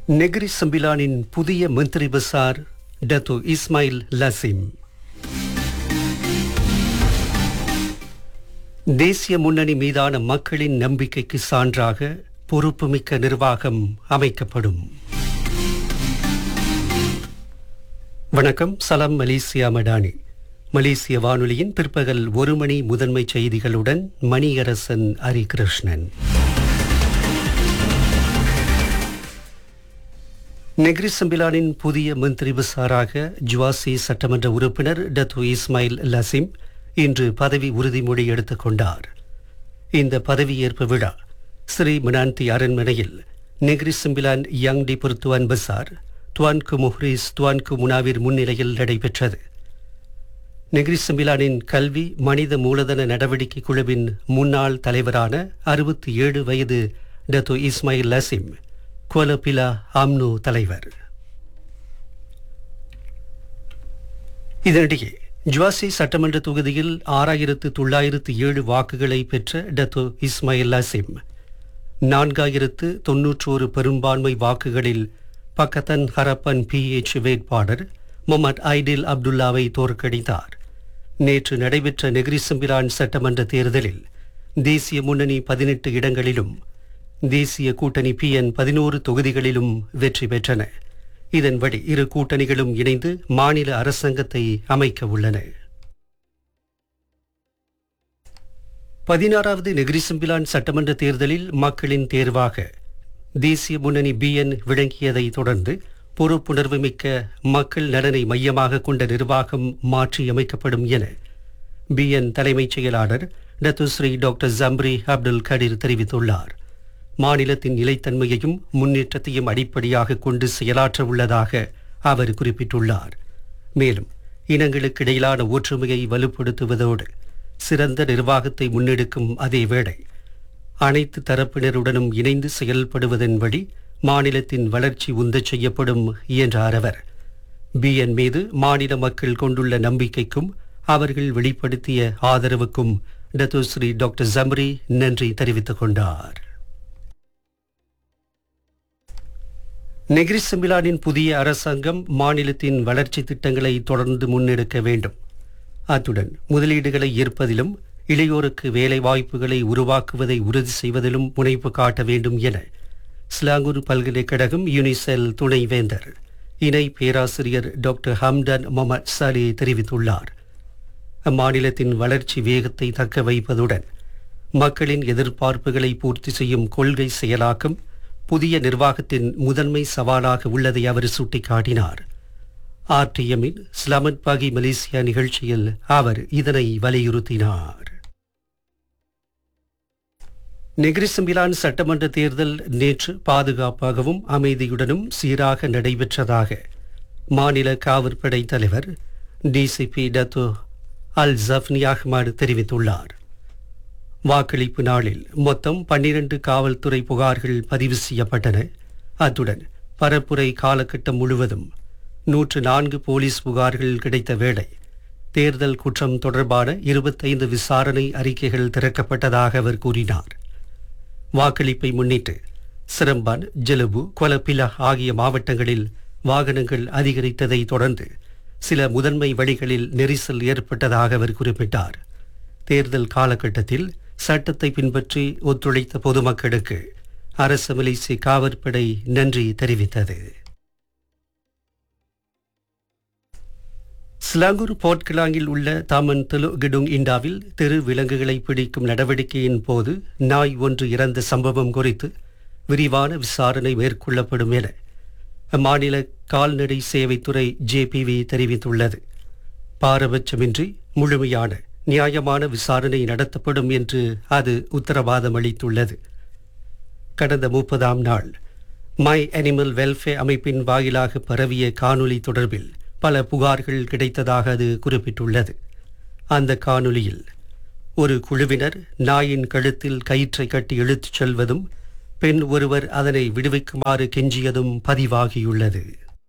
Negeri சம்பிலானின் புதிய மந்திரி பசார் Datuk Ismail லசிம். தேசிய முன்னணி மீதான மக்களின் நம்பிக்கைக்கு சான்றாக பொறுப்புமிக்க நிர்வாகம் அமைக்கப்படும். வணக்கம். சலாம் மலேசியா மடானி. மலேசிய வானொலியின் பிற்பகல் 1 மணி முதன்மை செய்திகளுடன் மணியரசன் ஹரிகிருஷ்ணன். நெகிரி சம்பிலானின் புதிய மந்திரி பசாராக ஜுவாசி சட்டமன்ற உறுப்பினர் டத்து இஸ்மாயில் லசிம் இன்று பதவி உறுதிமொழி எடுத்துக் கொண்டார். இந்த பதவியேற்பு விழா ஸ்ரீ மனாந்தி அரண்மனையில் நெகிரி சம்பிலான் யங் டி பொருத்துவான் பசார் துவான்கு முஹ்ரிஸ் துவான்கு முனாவிர் முன்னிலையில் நடைபெற்றது. நெகிரி சம்பிலானின் கல்வி மனித மூலதன நடவடிக்கை குழுவின் முன்னாள் தலைவரான 67 வயது டத்து இஸ்மாயில் லசிம் குவலபிலா ஆம்னு தலைவர். இதனிடையே ஜுவாசி சட்டமன்ற தொகுதியில் 6907 வாக்குகளை பெற்ற டத்து இஸ்மாயில் லசிம் 4091 பெரும்பான்மை வாக்குகளில் பக்கத்தன் ஹரப்பன் PH வேட்பாளர் முகமது ஐடில் அப்துல்லாவை தோற்கடித்தார். நேற்று நடைபெற்ற நெகிரி சம்பிலான் சட்டமன்ற தேர்தலில் தேசிய முன்னணி 18 இடங்களிலும் தேசிய கூட்டணி PN 11 தொகுதிகளிலும் வெற்றி பெற்றன. இதன்படி இரு கூட்டணிகளும் இணைந்து மாநில அரசாங்கத்தை அமைக்க உள்ளன. 16வது நெகிரி சம்பிலான் சட்டமன்ற தேர்தலில் மக்களின் தேர்வாக தேசிய முன்னணி BN விளங்கியதை தொடர்ந்து பொறுப்புணர்வு மிக்க மக்கள் நலனை மையமாக கொண்ட நிர்வாகம் மாற்றியமைக்கப்படும் என BN தலைமைச் செயலாளர் டத்துஸ்ரீ டாக்டர் ஜம்ரி அப்துல் கடீர் தெரிவித்துள்ளார். மாநிலத்தின் நிலைத்தன்மையையும் முன்னேற்றத்தையும் அடிப்படையாக கொண்டு செயலாற்ற உள்ளதாக அவர் குறிப்பிட்டுள்ளார். மேலும் இனங்களுக்கு இடையிலான ஒற்றுமையை வலுப்படுத்துவதோடு சிறந்த நிர்வாகத்தை முன்னெடுக்கும் அதேவேளை அனைத்து தரப்பினருடனும் இணைந்து செயல்படுவதன் வழி மாநிலத்தின் வளர்ச்சி உந்தச் செய்யப்படும் என்றார் அவர். BN மீது மாநில மக்கள் கொண்டுள்ள நம்பிக்கைக்கும் அவர்கள் வெளிப்படுத்திய ஆதரவுக்கும் டத்துஸ்ரீ டாக்டர் ஜம்ரி நன்றி தெரிவித்துக் கொண்டார். நெகிரி சம்பிலானின் புதிய அரசாங்கம் மாநிலத்தின் வளர்ச்சி திட்டங்களை தொடர்ந்து முன்னெடுக்க வேண்டும். அத்துடன் முதலீடுகளை ஈர்ப்பதிலும் இளையோருக்கு வேலை வாய்ப்புகளை உருவாக்குவதை உறுதி செய்வதிலும் முனைப்பு காட்ட வேண்டும் என ஸ்லாங்கூர் பல்கலைக்கழகம் யூனிசெல் துணைவேந்தர் இணை பேராசிரியர் டாக்டர் ஹம்டன் முகமது சாலி தெரிவித்துள்ளார். அம்மாநிலத்தின் வளர்ச்சி வேகத்தை தக்க வைப்பதுடன் மக்களின் எதிர்பார்ப்புகளை பூர்த்தி செய்யும் கொள்கை செயலாக்கம் புதிய நிர்வாகத்தின் முதன்மை சவாலாக உள்ளதை அவர் சுட்டிக்காட்டினார். RTMின் ஸ்லமட் பாகி மலேசியா நிகழ்ச்சியில் அவர் இதனை வலியுறுத்தினார். நெகிரி சம்பிலான் சட்டமன்ற தேர்தல் நேற்று பாதுகாப்பாகவும் அமைதியுடனும் சீராக நடைபெற்றதாக மாநில காவற்படை தலைவர் DCP டத்து அல் ஜஃப்னி அஹ்மத் தெரிவித்துள்ளார். வாக்களிப்பு நாளில் மொத்தம் 12 காவல்துறை புகார்கள் பதிவு செய்யப்பட்டன. அத்துடன் பரப்புரை காலகட்டம் முழுவதும் 104 போலீஸ் புகார்கள் கிடைத்த வேளை தேர்தல் குற்றம் தொடர்பான 25 விசாரணை அறிக்கைகள் திறக்கப்பட்டதாக அவர் கூறினார். வாக்களிப்பை முன்னிட்டு சிரம்பான், ஜெலுபு, கொலபிலா ஆகிய மாவட்டங்களில் வாகனங்கள் அதிகரித்ததை தொடர்ந்து சில முதன்மை வழிகளில் நெரிசல் ஏற்பட்டதாக அவர் குறிப்பிட்டார். தேர்தல் காலகட்டத்தில் சட்டத்தை பின்பற்றி ஒத்துழைத்த பொதுமக்களுக்கு அரசு மலேசிய காவற்படை நன்றி தெரிவித்தது. ஸ்லாங்கூர் போர்ட்கிலாங்கில் உள்ள தாமன் தெலு கிடுங் இண்டாவில் தெரு விலங்குகளை பிடிக்கும் நடவடிக்கையின் போது நாய் ஒன்று இறந்த சம்பவம் குறித்து விரிவான விசாரணை மேற்கொள்ளப்படும் என அம்மாநில கால்நடை சேவைத்துறை JPV தெரிவித்துள்ளது. பாரபட்சமின்றி முழுமையான நியாயமான விசாரணை நடத்தப்படும் என்று அது உத்தரவாதம் அளித்துள்ளது. கடந்த 30ஆம் நாள் மை அனிமல் வெல்ஃபேர் அமைப்பின் வாயிலாக பரவிய காணொலி தொடர்பில் பல புகார்கள் கிடைத்ததாக அது குறிப்பிட்டுள்ளது. அந்த காணொலியில் ஒரு குழுவினர் நாயின் கழுத்தில் கயிற்றை கட்டி இழுத்துச் செல்வதும் பெண் ஒருவர் அதனை விடுவிக்குமாறு கெஞ்சியதும் பதிவாகியுள்ளது.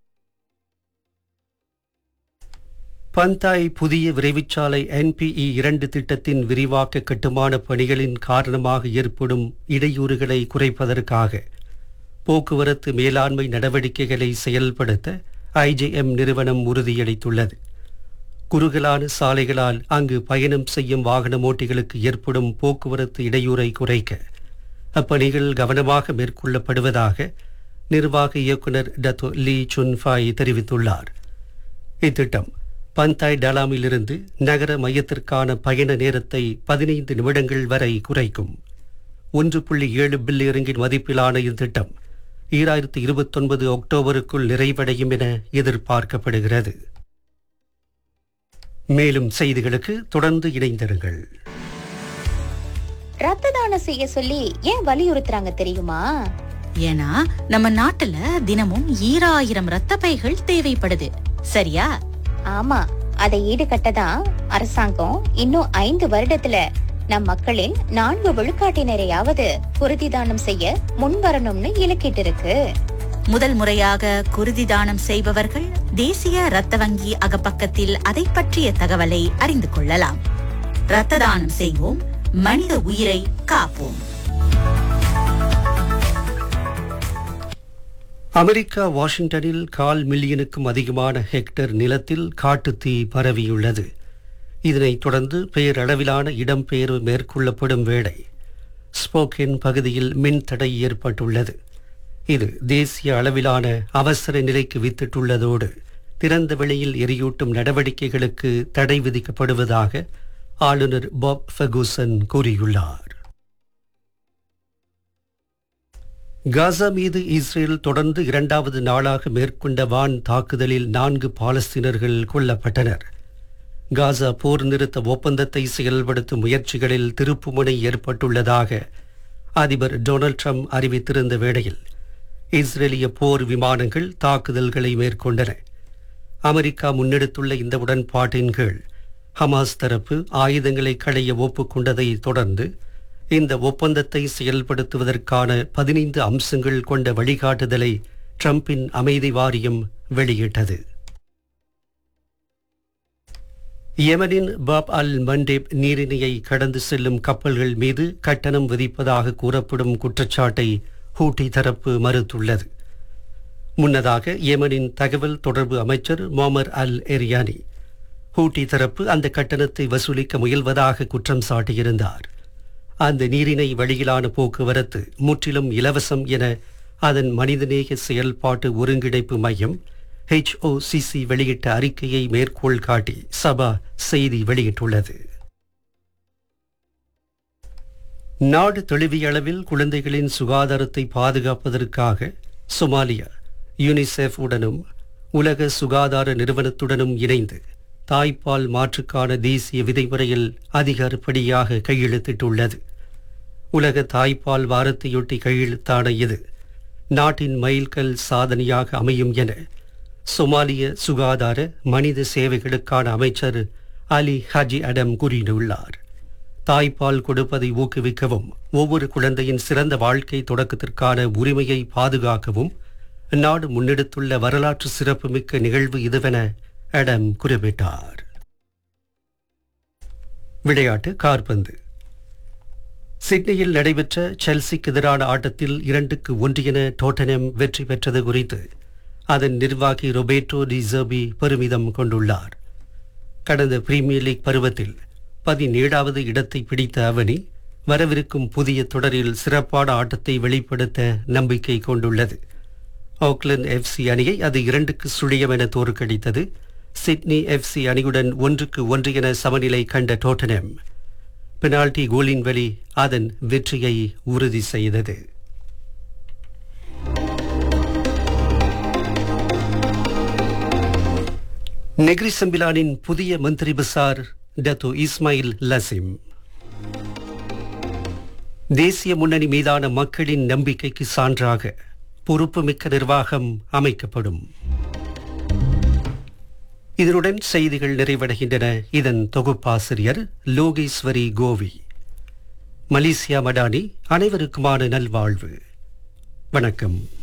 பந்தாய் புதிய விரைவுச்சாலை NPE 2 திட்டத்தின் விரிவாக்க கட்டுமான பணிகளின் காரணமாக ஏற்படும் இடையூறுகளை குறைப்பதற்காக போக்குவரத்து மேலாண்மை நடவடிக்கைகளை செயல்படுத்த ஐஜேஎம் நிறுவனம் உறுதியளித்துள்ளது. குறுகலான சாலைகளால் அங்கு பயணம் செய்யும் வாகன ஓட்டிகளுக்கு ஏற்படும் போக்குவரத்து இடையூறை குறைக்க அப்பணிகள் கவனமாக மேற்கொள்ளப்படுவதாக நிர்வாக இயக்குனர் டத்தோ லீ சுன்ஃபாய் தெரிவித்துள்ளார். இத்திட்டம் பந்தாய் டலாமிலிருந்து நகர மையத்திற்கான பயண நேரத்தை 15 நிமிடங்கள் வரை குறைக்கும். 1.7 பில்லியன் மதிப்பிலான இத்திட்டம் 2029 அக்டோபருக்குள் நிறைவடையும் என எதிர்பார்க்கப்படுகிறது. மேலும் செய்திகளுக்கு தொடர்ந்து இணைந்திருங்கள். ரத்த தானம் செய்ய சொல்லி ஏன் வலியுறுத்துறாங்க தெரியுமா? ஏன்னா நம்ம நாட்டுல தினமும் 1000 ரத்த பைகள் தேவைப்படுது. சரியா? ஆமா, அதை ஈடுகட்டதான் அரசாங்கம் இன்னும் 5 வருடத்துல நம் மக்களின் 4 விழுக்காட்டினரையாவது குருதி தானம் செய்ய முன்வரணும்னு இலக்கிட்டு இருக்கு. முதல் முறையாக குருதி தானம் செய்பவர்கள் தேசிய ரத்த வங்கி அகப்பக்கத்தில் அதை பற்றிய தகவலை அறிந்து கொள்ளலாம். ரத்த தானம் செய்வோம், மனித உயிரை காப்போம். அமெரிக்கா வாஷிங்டனில் 1/4 மில்லியனுக்கும் அதிகமான ஹெக்டேர் நிலத்தில் காட்டுத்தீ பரவியுள்ளது. இதனைத் தொடர்ந்து பேரளவிலான இடம்பெயர்வு மேற்கொள்ளப்படும் வேளை ஸ்போக்கேன் பகுதியில் மின் தடை ஏற்பட்டுள்ளது. இது தேசிய அளவிலான அவசர நிலைக்கு வித்திட்டுள்ளதோடு திறந்த வெளியில் எரியூட்டும் நடவடிக்கைகளுக்கு தடை விதிக்கப்படுவதாக ஆளுநர் பாப் ஃபெர்கூசன் கூறியுள்ளார். காசா மீது இஸ்ரேல் தொடர்ந்து 2வது நாளாக மேற்கொண்ட வான் தாக்குதலில் 4 பாலஸ்தீனர்கள் கொல்லப்பட்டனர். காசா போர் நிறுத்த ஒப்பந்தத்தை செயல்படுத்தும் முயற்சிகளில் திருப்புமுனை ஏற்பட்டுள்ளதாக அதிபர் டொனால்ட் ட்ரம்ப் அறிவித்திருந்த வேளையில் இஸ்ரேலிய போர் விமானங்கள் தாக்குதல்களை மேற்கொண்டன. அமெரிக்கா முன்னெடுத்துள்ள இந்த உடன்பாட்டின் கீழ் ஹமாஸ் தரப்பு ஆயுதங்களை களைய ஒப்புக்கொண்டதை தொடர்ந்து இந்த ஒப்பந்தத்தை செயல்படுத்துவதற்கான 15 அம்சங்கள் கொண்ட வழிகாட்டுதலை ட்ரம்பின் அமைதி வாரியம் வெளியிட்டது. யெமனின் பாப் அல் மண்டேப் நீரிணையை கடந்து செல்லும் கப்பல்கள் மீது கட்டணம் விதிப்பதாக கூறப்படும் குற்றச்சாட்டை ஹூட்டி தரப்பு மறுத்துள்ளது. முன்னதாக யெமனின் தகவல் தொடர்பு அமைச்சர் மொமர் அல் எரியானி ஹூட்டி தரப்பு அந்த கட்டணத்தை வசூலிக்க முயல்வதாக குற்றம் சாட்டியிருந்தார். அந்த நீரிணை வழியிலான போக்குவரத்து முற்றிலும் இலவசம் என அதன் மனிதநேய செயல்பாட்டு ஒருங்கிணைப்பு மையம் HOCC வெளியிட்ட அறிக்கையை மேற்கோள் காட்டி சபா செய்தி வெளியிட்டுள்ளது. நாடு தழுவிய அளவில் குழந்தைகளின் சுகாதாரத்தை பாதுகாப்பதற்காக சொமாலியா யூனிசெஃப் உடனும் உலக சுகாதார நிறுவனத்துடனும் இணைந்து தாய்ப்பால் மாற்றுக்கான தேசிய விதிமுறையில் அதிகாரப்படியாக கையெழுத்திட்டுள்ளது. உலக தாய்ப்பால் வாரத்தையொட்டி கையெழுத்தான இது நாட்டின் மைல்கல் சாதனையாக அமையும் என சொமாலிய சுகாதார மனித சேவைகளுக்கான அமைச்சர் அலி ஹஜி அடம் கூறியுள்ளார். தாய்ப்பால் கொடுப்பதை ஊக்குவிக்கவும் ஒவ்வொரு குழந்தையின் சிறந்த வாழ்க்கை தொடக்கத்திற்கான உரிமையை பாதுகாக்கவும் நாடு முன்னெடுத்துள்ள வரலாற்று சிறப்புமிக்க நிகழ்வு இதுவென அடம் குறிப்பிட்டார். விளையாட்டு காற்பந்து. சிட்னியில் நடைபெற்ற செல்சிக்கு எதிரான ஆட்டத்தில் 2-1 என டோட்டனம் வெற்றி பெற்றது குறித்து அதன் நிர்வாகி ரொபேர்டோ டி ஜெர்பி பெருமிதம் கொண்டுள்ளார். கடந்த பிரீமியர் லீக் பருவத்தில் 17வது இடத்தை பிடித்த அவனி வரவிருக்கும் புதிய தொடரில் சிறப்பான ஆட்டத்தை வெளிப்படுத்த நம்பிக்கை கொண்டுள்ளது. ஆக்லாந்து FC அணியை அது 2-0 என தோற்கடித்தது. சிட்னி FC அணியுடன் 1-1 என சமநிலை கண்ட டோட்டனம் பெனால்டி கோலின் வழி அதன் வெற்றியை உறுதி செய்தது. நெக்ரி செம்பிலானின் புதிய மந்திரி பசார் டத்தோ இஸ்மாயில் லசிம். தேசிய முன்னணி மீதான மக்களின் நம்பிக்கைக்கு சான்றாக பொறுப்புமிக்க நிர்வாகம் அமைக்கப்படும். இதனுடன் செய்திகள் நிறைவடைகின்றன. இதன் தொகுப்பாசிரியர் லோகேஸ்வரி கோவி. மலேசியா மடானி. அனைவருக்குமான நல்வாழ்வு. வணக்கம்.